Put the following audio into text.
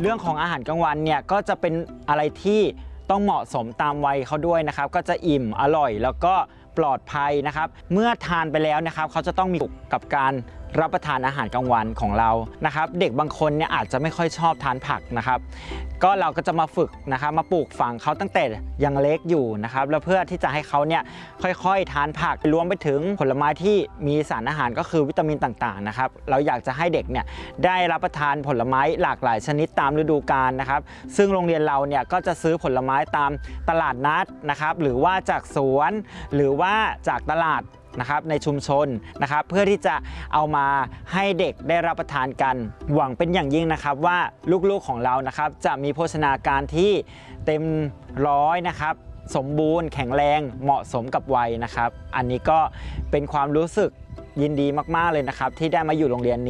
เรื่องของอาหารกลางวันเนี่ยก็จะเป็นอะไรที่ต้องเหมาะสมตามวัยเขาด้วยนะครับก็จะอิ่มอร่อยแล้วก็ปลอดภัยนะครับเมื่อทานไปแล้วนะครับเขาจะต้องมีกับการรับประทานอาหารกลางวันของเรานะครับเด็กบางคนเนี่ยอาจจะไม่ค่อยชอบทานผักนะครับก็เราก็จะมาฝึกนะครับมาปลูกฝังเขาตั้งแต่ยังเล็กอยู่นะครับแล้วเพื่อที่จะให้เขาเนี่ยค่อยๆทานผักรวมไปถึงผลไม้ที่มีสารอาหารก็คือวิตามินต่างๆนะครับเราอยากจะให้เด็กเนี่ยได้รับประทานผลไม้หลากหลายชนิดตามฤดูกาลนะครับซึ่งโรงเรียนเราเนี่ยก็จะซื้อผลไม้ตามตลาดนัดนะครับหรือว่าจากสวนหรือว่าจากตลาดนะครับในชุมชนนะครับเพื่อที่จะเอามาให้เด็กได้รับประทานกันหวังเป็นอย่างยิ่งนะครับว่าลูกๆของเรานะครับจะมีโภชนาการที่เต็มร้อยนะครับสมบูรณ์แข็งแรงเหมาะสมกับวัยนะครับอันนี้ก็เป็นความรู้สึกยินดีมากๆเลยนะครับที่ได้มาอยู่โรงเรียนนี้